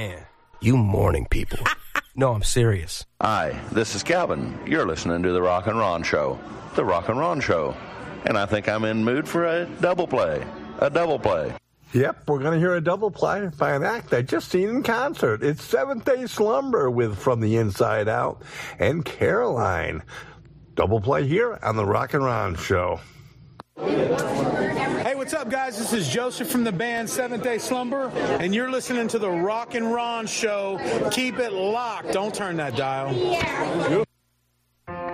Man, you morning people. No, I'm serious. Hi, this is Calvin. You're listening to The Rock and Ron Show. The Rock and Ron Show. And I think I'm in mood for a double play. A double play. Yep, we're going to hear a double play by an act I just seen in concert. It's Seventh Day Slumber with From the Inside Out and Caroline. Double play here on The Rock and Ron Show. Hey, what's up, guys? This is Joseph from the band Seventh Day Slumber, and you're listening to The Rock and Ron Show. Keep it locked. Don't turn that dial.